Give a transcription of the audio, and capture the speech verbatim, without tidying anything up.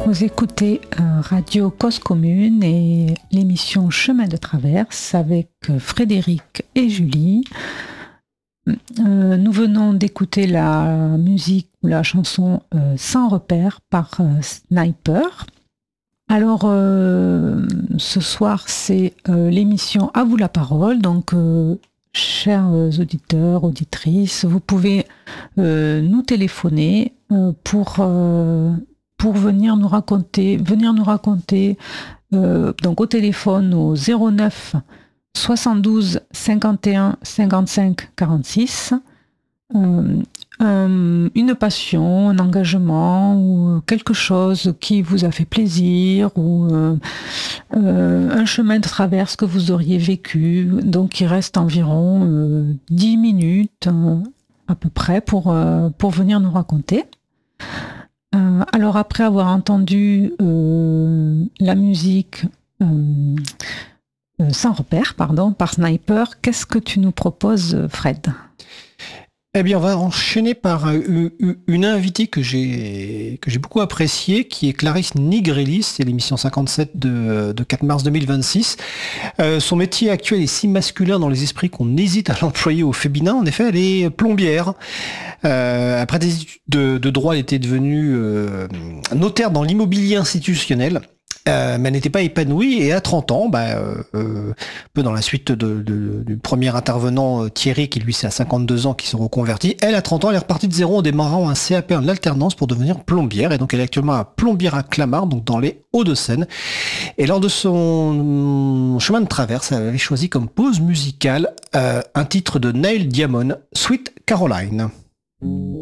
Vous écoutez euh, Radio Cause Commune et l'émission Chemin de Traverse avec euh, Frédéric et Julie. Euh, nous venons d'écouter la musique ou la chanson euh, Sans repère par euh, Sniper. Alors, euh, ce soir, c'est euh, l'émission À vous la parole. Donc, euh, chers auditeurs, auditrices, vous pouvez euh, nous téléphoner euh, pour, euh, pour venir nous raconter, venir nous raconter euh, donc au téléphone au zéro neuf soixante-douze cinquante et un cinquante-cinq quarante-six. Euh, un, une passion, un engagement ou quelque chose qui vous a fait plaisir ou euh, euh, un chemin de traverse que vous auriez vécu. Donc il reste environ euh, dix minutes euh, à peu près pour, euh, pour venir nous raconter. Euh, alors après avoir entendu euh, la musique euh, euh, Sans repère, pardon, par Sniper, qu'est-ce que tu nous proposes, Fred ? Eh bien, on va enchaîner par une invitée que j'ai que j'ai beaucoup appréciée, qui est Clarisse Nigrelis. C'est l'émission cinquante-sept de, de quatre mars deux mille vingt-six. Euh, son métier actuel est si masculin dans les esprits qu'on hésite à l'employer au féminin. En effet, elle est plombière. Euh, après des études de, de droit, elle était devenue euh, notaire dans l'immobilier institutionnel. Euh, mais elle n'était pas épanouie et à trente ans, bah, euh, euh, un peu dans la suite de, de, du premier intervenant euh, Thierry, qui lui c'est à cinquante-deux ans, qui se reconvertit, elle à trente ans, elle est repartie de zéro en démarrant un C A P en alternance pour devenir plombière, et donc elle est actuellement à plombière à Clamart, donc dans les Hauts-de-Seine. Et lors de son chemin de traverse, elle avait choisi comme pause musicale euh, un titre de Neil Diamond, Sweet Caroline.